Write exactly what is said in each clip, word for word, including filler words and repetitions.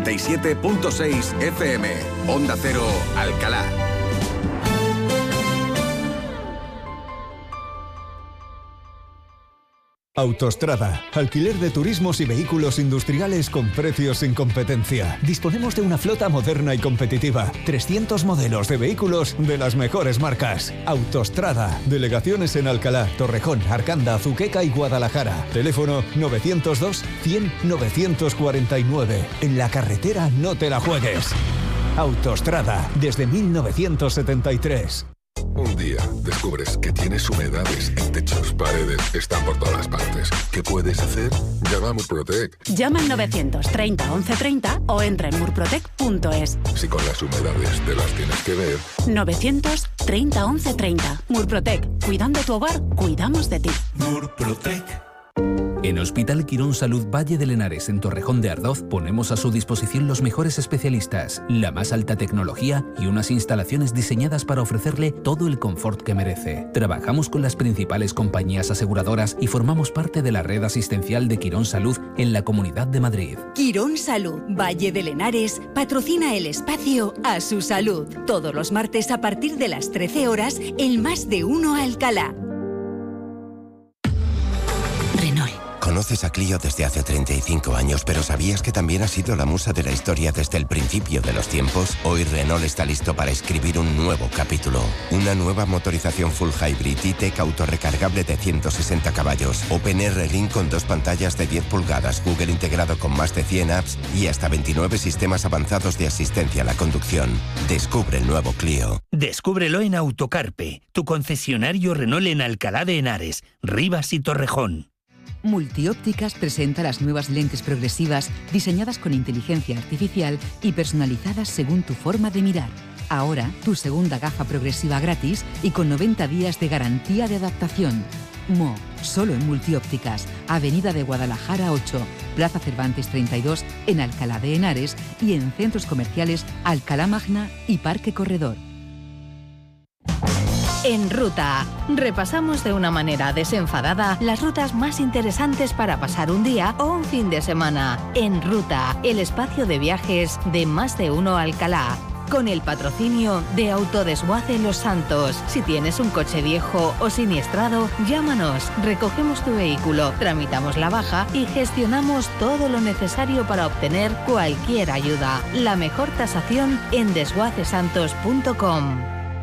noventa y siete punto seis F M. Onda Cero, Alcalá. Autostrada, alquiler de turismos y vehículos industriales con precios sin competencia. Disponemos de una flota moderna y competitiva. trescientos modelos de vehículos de las mejores marcas. Autostrada, delegaciones en Alcalá, Torrejón, Arcanda, Azuqueca y Guadalajara. Teléfono novecientos dos, cien, novecientos cuarenta y nueve. En la carretera no te la juegues. Autostrada, desde mil novecientos setenta y tres. Un día descubres que tienes humedades en techos, paredes, están por todas partes. ¿Qué puedes hacer? Llama a Murprotec. Llama al novecientos treinta once treinta o entra en murprotec punto es. Si con las humedades te las tienes que ver. novecientos treinta once treinta. Murprotec. Cuidando tu hogar, cuidamos de ti. Murprotec. En Hospital Quirón Salud Valle de Lenares, en Torrejón de Ardoz, ponemos a su disposición los mejores especialistas, la más alta tecnología y unas instalaciones diseñadas para ofrecerle todo el confort que merece. Trabajamos con las principales compañías aseguradoras y formamos parte de la red asistencial de Quirón Salud en la Comunidad de Madrid. Quirón Salud Valle de Lenares patrocina el espacio A Su Salud. Todos los martes a partir de las trece horas en Más de Uno Alcalá. Conoces a Clio desde hace treinta y cinco años, pero ¿sabías que también ha sido la musa de la historia desde el principio de los tiempos? Hoy Renault está listo para escribir un nuevo capítulo. Una nueva motorización full hybrid E-Tech autorrecargable de ciento sesenta caballos, OpenR Link con dos pantallas de diez pulgadas, Google integrado con más de cien apps y hasta veintinueve sistemas avanzados de asistencia a la conducción. Descubre el nuevo Clio. Descúbrelo en Autocarpe, tu concesionario Renault en Alcalá de Henares, Rivas y Torrejón. Multiópticas presenta las nuevas lentes progresivas diseñadas con inteligencia artificial y personalizadas según tu forma de mirar. Ahora, tu segunda gafa progresiva gratis y con noventa días de garantía de adaptación. Mo, solo en Multiópticas, Avenida de Guadalajara ocho, Plaza Cervantes treinta y dos, en Alcalá de Henares y en centros comerciales Alcalá Magna y Parque Corredor. En Ruta, repasamos de una manera desenfadada las rutas más interesantes para pasar un día o un fin de semana. En Ruta, el espacio de viajes de Más de Uno Alcalá. Con el patrocinio de Autodesguace Los Santos. Si tienes un coche viejo o siniestrado, llámanos, recogemos tu vehículo, tramitamos la baja y gestionamos todo lo necesario para obtener cualquier ayuda. La mejor tasación en desguace santos punto com.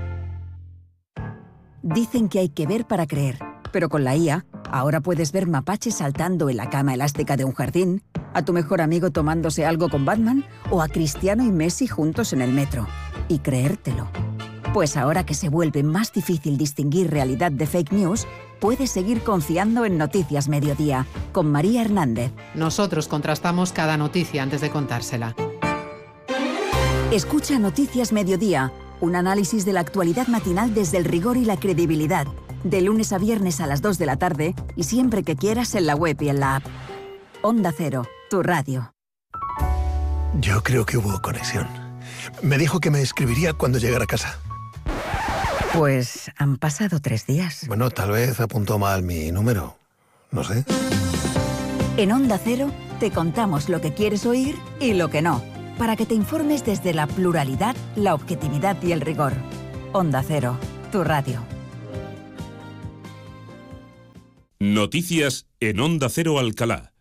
Dicen que hay que ver para creer, pero con la I A, ahora puedes ver mapaches saltando en la cama elástica de un jardín, a tu mejor amigo tomándose algo con Batman o a Cristiano y Messi juntos en el metro. Y creértelo. Pues ahora que se vuelve más difícil distinguir realidad de fake news, puedes seguir confiando en Noticias Mediodía, con María Hernández. Nosotros contrastamos cada noticia antes de contársela. Escucha Noticias Mediodía, un análisis de la actualidad matinal desde el rigor y la credibilidad. De lunes a viernes a las dos de la tarde y siempre que quieras en la web y en la app. Onda Cero, tu radio. Yo creo que hubo conexión. Me dijo que me escribiría cuando llegara a casa. Pues han pasado tres días. Bueno, tal vez apuntó mal mi número. No sé. En Onda Cero te contamos lo que quieres oír y lo que no, para que te informes desde la pluralidad, la objetividad y el rigor. Onda Cero, tu radio. Noticias en Onda Cero Alcalá.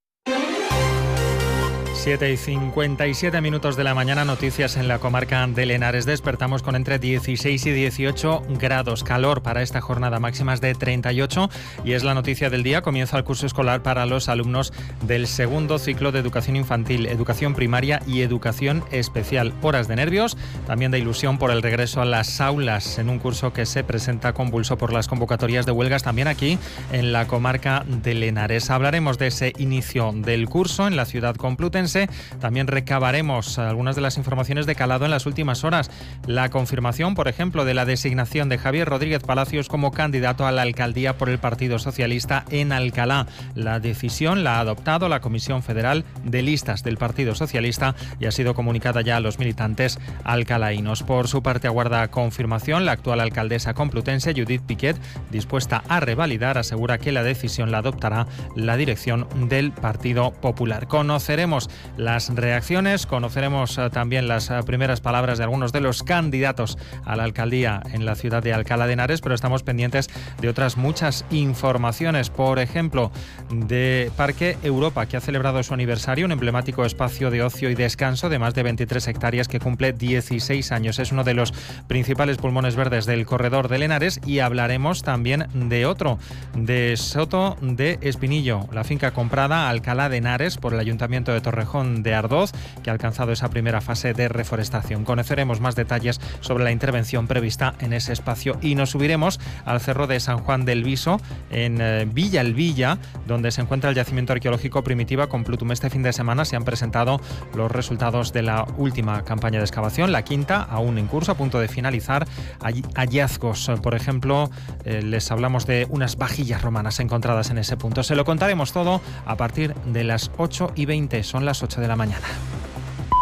siete y cincuenta y siete minutos de la mañana, noticias en la comarca de Lenares. Despertamos con entre dieciséis y dieciocho grados, calor para esta jornada, máximas de treinta y ocho, y es la noticia del día. Comienza el curso escolar para los alumnos del segundo ciclo de educación infantil, educación primaria y educación especial. Horas de nervios, también de ilusión por el regreso a las aulas, en un curso que se presenta convulso por las convocatorias de huelgas también aquí en la comarca de Lenares. Hablaremos de ese inicio del curso en la ciudad complutense. También recabaremos algunas de las informaciones de calado en las últimas horas. La confirmación, por ejemplo, de la designación de Javier Rodríguez Palacios como candidato a la alcaldía por el Partido Socialista en Alcalá. La decisión la ha adoptado la Comisión Federal de Listas del Partido Socialista y ha sido comunicada ya a los militantes alcalaínos. Por su parte, aguarda confirmación la actual alcaldesa complutense, Judith Piquet, dispuesta a revalidar, asegura que la decisión la adoptará la dirección del Partido Popular. Conoceremos las reacciones, conoceremos uh, también las uh, primeras palabras de algunos de los candidatos a la alcaldía en la ciudad de Alcalá de Henares, pero estamos pendientes de otras muchas informaciones, por ejemplo, de Parque Europa, que ha celebrado su aniversario, un emblemático espacio de ocio y descanso de más de veintitrés hectáreas que cumple dieciséis años. Es uno de los principales pulmones verdes del corredor de Henares, y hablaremos también de otro, de Soto de Espinillo, la finca comprada a Alcalá de Henares por el Ayuntamiento de Torrejón de Ardoz, que ha alcanzado esa primera fase de reforestación. Conoceremos más detalles sobre la intervención prevista en ese espacio y nos subiremos al Cerro de San Juan del Viso, en eh, Villa el Villa, donde se encuentra el yacimiento arqueológico Primitiva con Plutum. Este fin de semana se han presentado los resultados de la última campaña de excavación, la quinta, aún en curso, a punto de finalizar. Hay hallazgos, por ejemplo, eh, les hablamos de unas vajillas romanas encontradas en ese punto. Se lo contaremos todo a partir de las ocho y veinte, son las ocho de la mañana.